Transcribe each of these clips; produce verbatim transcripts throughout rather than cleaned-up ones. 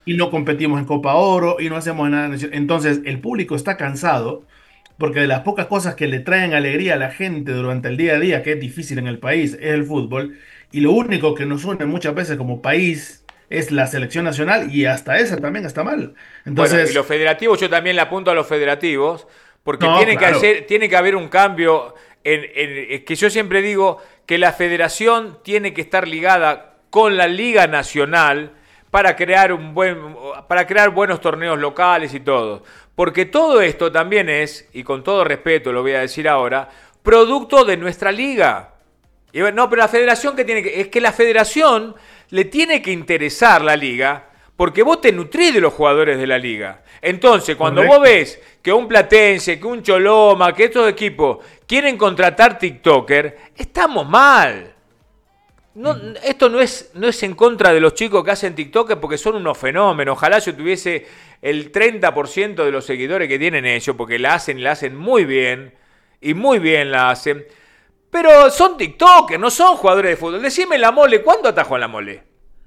y no competimos en Copa Oro y no hacemos nada. Entonces, el público está cansado porque de las pocas cosas que le traen alegría a la gente durante el día a día, que es difícil en el país, es el fútbol. Y lo único que nos une muchas veces como país es la selección nacional y hasta esa también está mal. Bueno, y los Entonces, federativos, yo también le apunto a los federativos, porque no, tiene que claro. hacer, tiene que haber un cambio en, en- es que yo siempre digo que la federación tiene que estar ligada con la Liga Nacional para crear un buen, para crear buenos torneos locales y todo. Porque todo esto también es, y con todo respeto lo voy a decir ahora, producto de nuestra liga. Y bueno, no, pero la federación que tiene que. Es que la federación le tiene que interesar la liga porque vos te nutrís de los jugadores de la liga. Entonces, cuando vos Correcto. ves que un Platense, que un Choloma, que estos equipos quieren contratar TikToker, estamos mal. No, Ujú. esto no es, no es en contra de los chicos que hacen TikTok porque son unos fenómenos. Ojalá yo tuviese el treinta por ciento de los seguidores que tienen ellos, porque la hacen, la hacen muy bien. Y muy bien la hacen. Pero son TikTokers, no son jugadores de fútbol. Decime la Mole, ¿cuándo atajó en la Mole?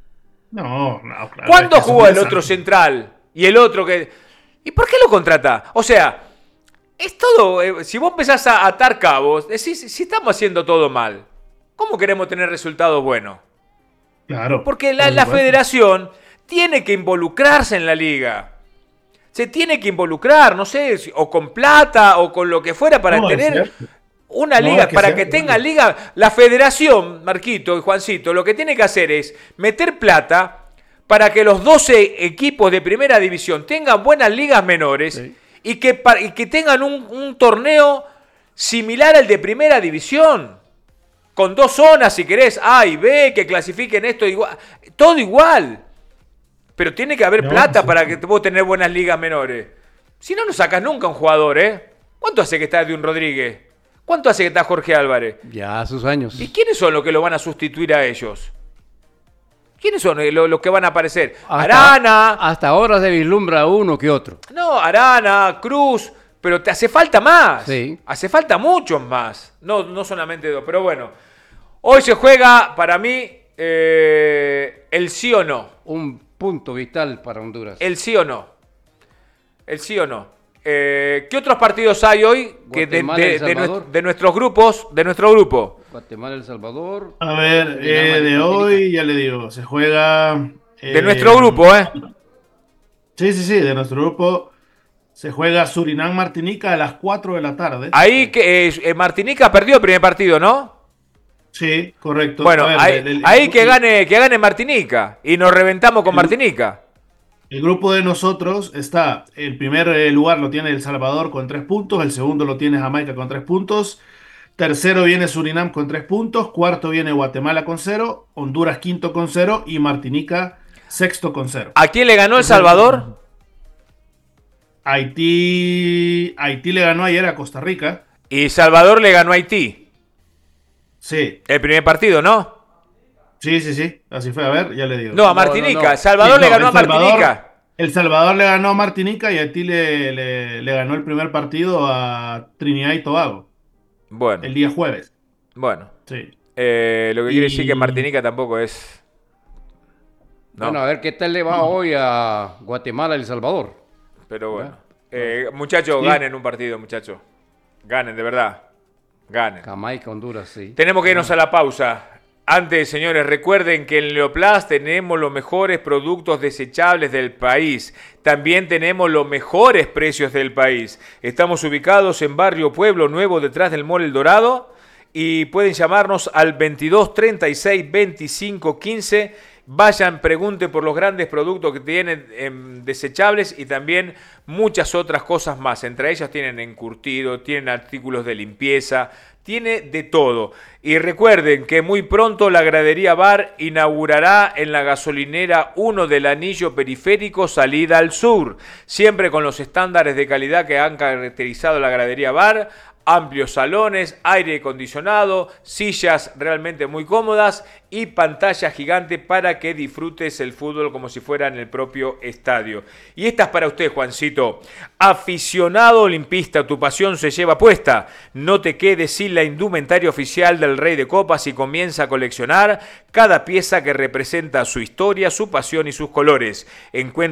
No, no, claro, es ¿Cuándo que son jugó el otro desastres. central? Y el otro que. ¿Y por qué lo contrata? O sea, es todo. eh, si vos empezás a atar cabos, decís, si estamos haciendo todo mal, ¿cómo queremos tener resultados buenos? Claro, Porque la, por la supuesto. federación tiene que involucrarse en la liga. Se tiene que involucrar, no sé, si- o con plata o con lo que fuera para No, es tener cierto. una No, es liga, que es para que cierto, tenga bueno. liga. La federación, Marquito y Juancito, lo que tiene que hacer es meter plata para que los doce equipos de primera división tengan buenas ligas menores Sí. y que, pa- y que tengan un, un torneo similar al de primera división. Con dos zonas, si querés, A y B, que clasifiquen esto igual. Todo igual. Pero tiene que haber No, plata sí. para que vos tener buenas ligas menores. Si no, no sacas nunca un jugador, ¿eh? ¿Cuánto hace que está Edwin Rodríguez? ¿Cuánto hace que está Jorge Álvarez? Ya a sus ¿Y años. quiénes son los que lo van a sustituir a ellos? ¿Quiénes son eh, lo- los que van a aparecer? Hasta, Arana, hasta ahora se vislumbra uno que otro. no, Arana, Cruz, pero te hace falta más. Sí. Hace falta muchos más. No, no solamente dos, pero bueno. Hoy se juega, para mí, eh, el sí o no. Un punto vital para Honduras. El sí o no. El sí o no. Eh, ¿Qué otros partidos hay hoy que de, Guatemala, de- El de nues- Salvador. de nuestros grupos, de nuestro grupo? Guatemala, El Salvador, A ver, Surinam, eh, de Martinica. hoy ya le digo, se juega. De eh, nuestro grupo, ¿eh? sí, sí, sí, de nuestro grupo se juega Surinam-Martinica a las cuatro de la tarde. Ahí que eh, eh, Martinica perdió el primer partido, ¿no? Sí, correcto. A Bueno, ver, ahí, del- del- ahí que el, gane, que gane Martinica. Y nos reventamos con el- Martinica. el grupo de nosotros está, el primer eh, lugar lo tiene El Salvador con tres puntos, el segundo lo tiene Jamaica con tres puntos, tercero viene Surinam con tres puntos, cuarto viene Guatemala con cero, Honduras quinto con cero y Martinica sexto con cero. ¿A quién le ganó El Ese es el- Salvador? Haití, Haití le ganó ayer a Costa Rica. Y Salvador le ganó a Haití. Sí, El primer partido, ¿no? sí, sí, sí, así fue. A ver, ya le digo. No, a No, no, Martinica. no. Salvador Sí, le no, ganó El a Salvador, Martinica. El Salvador le ganó a Martinica y Haití le, le, le ganó el primer partido a Trinidad y Tobago Bueno, el día jueves. bueno. Sí. Eh, lo que quiere decir que Y Martinica tampoco es. No, Bueno, a ver qué tal le va hoy a Guatemala, El Salvador. pero bueno. ¿Ya? Eh, muchachos, sí, ganen un partido, muchachos. Ganen, de verdad. Ganen. Jamaica, Honduras, sí. Tenemos que irnos a la pausa. Antes, señores, recuerden que en Leoplast tenemos los mejores productos desechables del país. También tenemos los mejores precios del país. Estamos ubicados en Barrio Pueblo Nuevo, detrás del Mall El Dorado. Y pueden llamarnos al veintidós treinta y seis veinticinco quince. Vayan, pregunten por los grandes productos que tienen em, desechables y también muchas otras cosas más. Entre ellas tienen encurtido, tienen artículos de limpieza, tiene de todo. Y recuerden que muy pronto la Gradería Bar inaugurará en la gasolinera uno del anillo periférico salida al sur. Siempre con los estándares de calidad que han caracterizado la Gradería Bar. Amplios salones, aire acondicionado, sillas realmente muy cómodas y pantalla gigante para que disfrutes el fútbol como si fuera en el propio estadio. Y esta es para usted, Juancito. Aficionado olimpista, tu pasión se lleva puesta. No te quedes sin la indumentaria oficial del Rey de Copas y comienza a coleccionar cada pieza que representa su historia, su pasión y sus colores. Encuentra